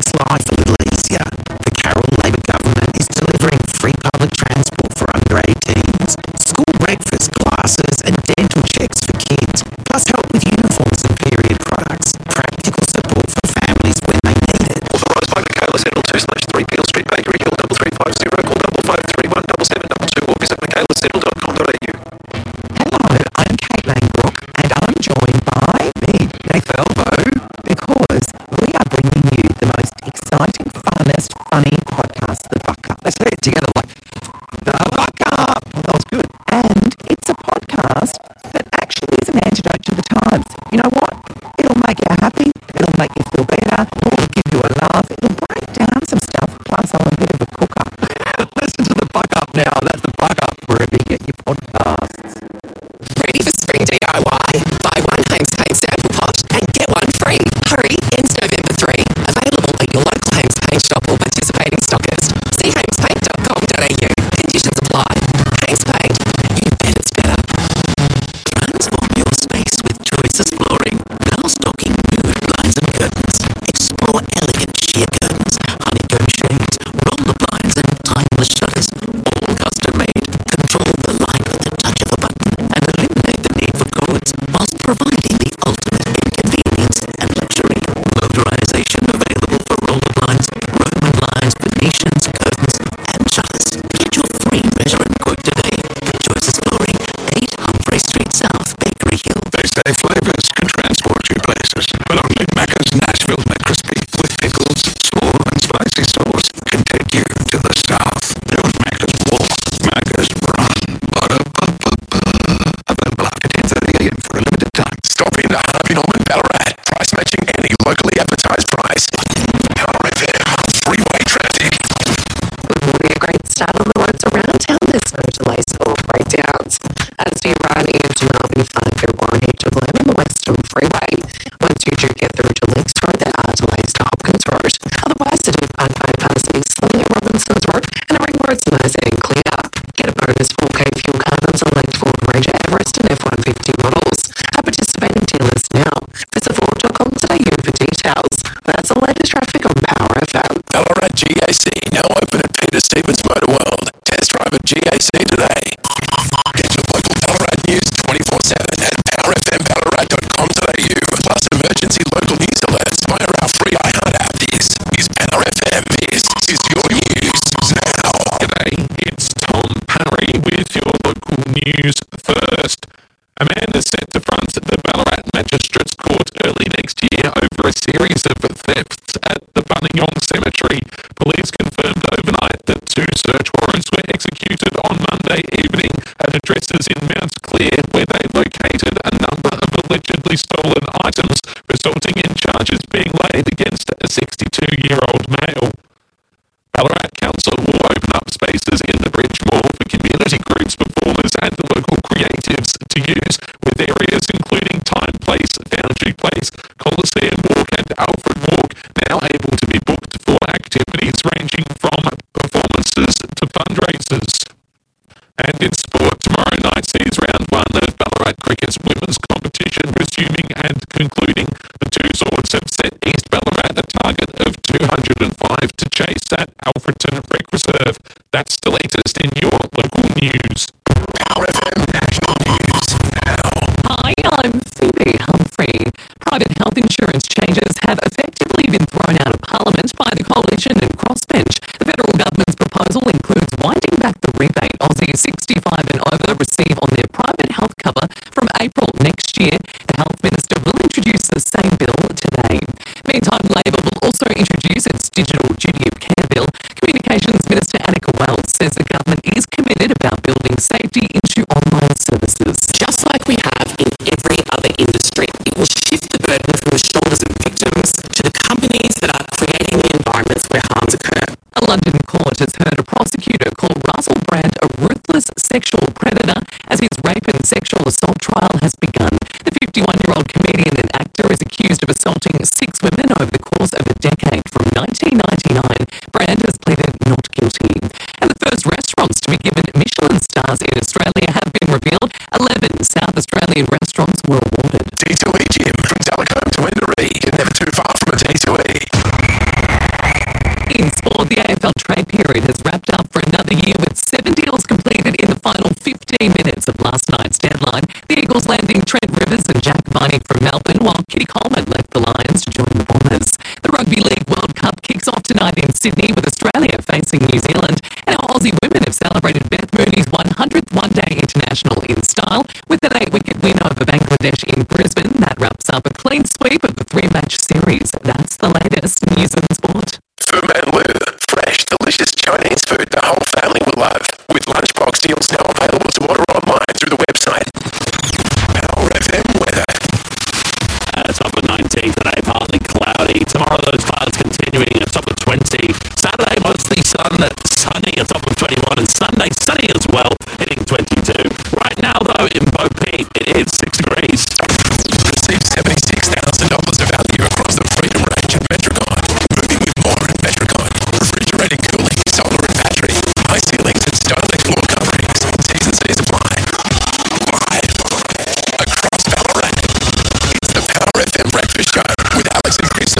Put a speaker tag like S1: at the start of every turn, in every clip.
S1: makes life a little easier. The Carroll Labor government is delivering free public transport for under 18s, school breakfast, classes and dental checks for kids, plus help with uniforms and period products, practical support for families when they need it.
S2: Authorised by Michaela Settle 2/3 Peel Street, Bakery Hill, 3350, call 5531 7722 or visit michaelasettle.com.au.
S3: Hello, I'm Caitlin Brooke and I'm joined by me, Nath Elbow, because we are bringing you the most exciting, funnest, funny podcast, The Buck Up. Let's say it together like, The Buck Up! Well, that was good. And it's a podcast that actually is an antidote to the times. You know what? It'll make you happy, it'll make you feel better, it'll give you a laugh, it'll break down some stuff, plus I'm a bit of a cooker. Listen to The Buck Up now, that's The Buck Up, wherever you get your podcasts.
S4: Ready for spring DIY? Buy one Hames Paint sample pot and get one free. Hurry, ends November 3. Available at your local Hames Paint shop or participating stockist. See hamespaint.com.au. Conditions apply. Hames Paint. You bet it's better.
S1: Transform your space with choices flooring, now stocking new blinds and curtains. Explore elegant sheer curtains, honeycomb shades, roller blinds and timeless shutters, all custom made. Control the light with the touch of a button and eliminate the need for cords, whilst providing the ultimate in convenience and luxury. Motorization available for roller blinds, Roman blinds, Venetians, curtains and shutters. Get your free measure and quote today. Choices Flooring, 8 Humphrey Street South, Bakery Hill.
S2: They say flavours can transport you places, but only Macca's Nashville McCrispy with pickles, sour and spicy sauce can take you to the south. Don't Macca's walk, Macca's run. Available after 10:30 a.m. for a limited time. Stop in to Harvey Norman Ballarat. Price matching any locally advertised price. Power FM, freeway traffic.
S4: Good morning. A great start on the roads around town. There's no delays or breakdowns. As you run into Melbourne, you find good warning to blame on the Western Freeway. Once you do get through to Links Road, there are delays to Hopkins Road. Otherwise, the D5 bypass is slowly at Robinson's Road and a ring road's nice and clear. Get a bonus 4K fuel cards on late Ford Ranger Everest and F-150 models. At participating dealers now. Visit Ford.com.au for details. That's the latest traffic on Power FM.
S2: Ballarat GAC now open at Peter Stevens Motor World. Test drive at GAC today. Get your local Ballarat news 24/7 at powerfmballarat.com.au. Plus emergency local news alerts via our free iHeart app. This is Power FM. This is your news now.
S5: G'day, it's Tom Parry with your local news first. A man is set to front the Ballarat Magistrates Court early next year over a series of thefts at the Buninyong Cemetery. Police confirmed overnight that 2 search warrants were executed on Monday evening at addresses in Mount Clear, where they located a number of allegedly stolen items, resulting in charges being laid against a 62-year-old male. Ballarat Council will open up spaces in the Bridge Mall for community groups, performers and the local creatives to use, with areas including Time Place, Foundry Place, Coliseum Walk and Alfred Walk now able to be booked for activities ranging from performances to fundraisers. And in sport, tomorrow night sees round 1 of Ballarat Cricket's women's competition resuming and concluding. The Two Swords have set East Ballarat a target of 205 to chase at Alfredton Rec Reserve. That's the latest in your local news.
S2: Power FM National News now.
S4: Hi, I'm Phoebe Humphrey. Private health insurance changes have effectively been thrown out of Parliament by the Coalition and Crossbench. The federal government's proposal includes winding back the rebate Aussies 65 and over receive on their private health cover from April next year. The Health Minister will introduce the same bill today. Meantime, Labor will also introduce its digital duty of care bill. Communications Minister Annika Wells says the government is committed about building safety into online services.
S6: Just like we have in every other industry, it will shift the burden from the shoulders of victims to the companies that are creating the environments where harms occur.
S4: A London court has heard a prosecutor call Russell Brand a ruthless sexual predator as his rape and sexual assault trial has begun. The 51-year-old comedian and actor is accused of assaulting 6 women over the course of a decade from 1999. Brand has pleaded not guilty. And the first restaurants to be given Michelin stars in Australia have been revealed. 11 South Australian restaurants were awarded.
S2: D2E Gym from Talcombe to Enderby. You're never too far from a D2E.
S4: AFL trade period has wrapped up for another year with 7 deals completed in the final 15 minutes of last night's deadline. The Eagles landing Trent Rivers and Jack Viney from Melbourne, while Kitty Coleman left the Lions to join the Bombers. The Rugby League World Cup kicks off tonight in Sydney with Australia facing New Zealand, and our Aussie women have celebrated Beth Mooney's 100th one-day international in style with an 8-wicket win over Bangladesh in Brisbane. That wraps up a clean sweep of the 3-match series. That's the latest news and sport.
S2: Fu Manlu, fresh, delicious Chinese food the whole family will love. With lunchbox deals now available to order online through the website. Power FM weather.
S5: Top of 19 today, partly cloudy. Tomorrow those clouds continuing at top of 20. Saturday mostly sunny at top of 21, and Sunday sunny as well, hitting 22. Right now though, in Bo Peep, it is 6 degrees.
S2: Receive $76,000 of value across the Freedom range at Metricon. Moving with more at Metricon. Refrigerated cooling, solar and battery, high ceilings and stylish floor coverings. T's and C's apply. Live across Ballarat. It's the Power FM Breakfast Show with Alex and Crystal.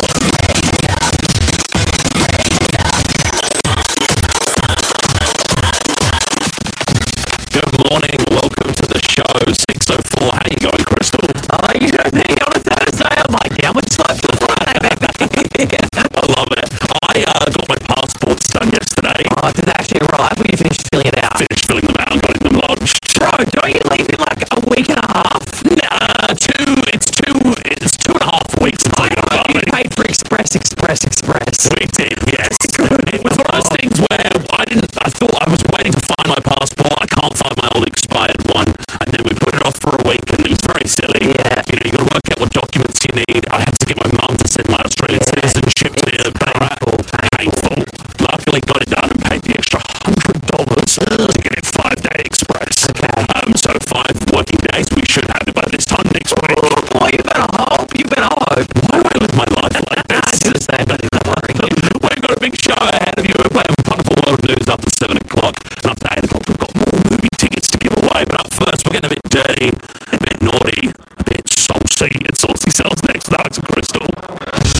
S5: Good morning, welcome to the show. 6:04. How you going, Crystal?
S3: Oh, you know me on a Thursday. I'm like, yeah, I'm excited for Friday, baby.
S5: I love it. I got my passports done yesterday.
S3: Oh, did they actually arrive? Will you finish filling it out?
S5: Finished filling them out and got them lodged.
S3: Bro, don't you leave in like a week and a half?
S5: Nah, it's 2.5 weeks until I got
S3: You
S5: it.
S3: paid for Express.
S5: We did, yes. It was one of those things where I thought I was waiting to find my passport. I can't find my old expired one. And then we put it off for a week and it was very silly.
S3: Yeah.
S5: You know, you got to work out what documents you need. I had to get my mum to send my Australian citizenship to me. Painful. Luckily got it done and paid the extra $100 to get it 5-day express.
S3: Okay.
S5: So 5 working days, we should have it by this time next week.
S3: Oh, you better hope.
S5: Why do I live my life like this?
S3: I do the same, but don't worry.
S5: We've got a big show ahead of you. We're playing Wonderful World News after 7 o'clock. And after 8 o'clock, we've got more movie tickets to give away. But up first, we're getting a bit dirty, a bit naughty, a bit saucy. It's Saucy Sells next.